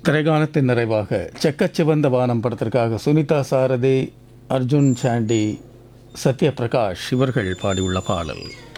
திரைகாலத்தின் நிறைவாக செக்கச்சிவந்த வானம் படத்திற்காக சுனிதா சாரதி, அர்ஜுன் சாண்டி, சத்யபிரகாஷ் இவர்கள் பாடியுள்ள பாடல்.